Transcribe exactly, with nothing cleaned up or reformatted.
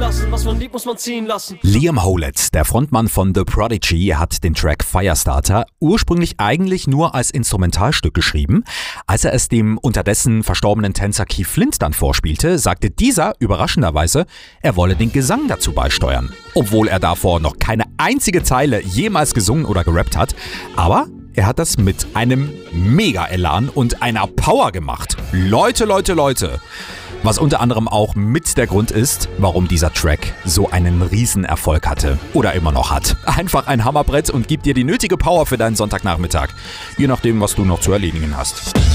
lassen, was man liebt, muss man ziehen lassen. Liam Howlett, der Frontmann von The Prodigy, hat den Track Firestarter ursprünglich eigentlich nur als Instrumentalstück geschrieben. Als er es dem unterdessen verstorbenen Tänzer Keith Flint dann vorspielte, sagte dieser überraschenderweise, er wolle den Gesang dazu beisteuern. Obwohl er davor noch keine einzige Zeile jemals gesungen oder gerappt hat. Aber er hat das mit einem Mega-Elan und einer Power gemacht. Leute, Leute, Leute. Was unter anderem auch mit der Grund ist, warum dieser Track so einen Riesenerfolg hatte oder immer noch hat. Einfach ein Hammerbrett und gibt dir die nötige Power für deinen Sonntagnachmittag. Je nachdem, was du noch zu erledigen hast.